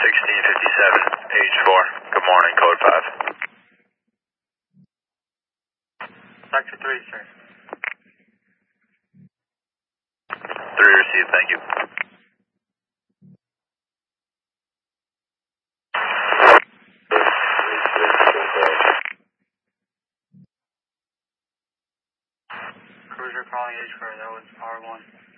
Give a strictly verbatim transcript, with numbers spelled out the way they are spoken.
sixteen fifty-seven, H four. Good morning, code five. Sector three, sir. three received, thank you. Cruiser calling H four, that was R one.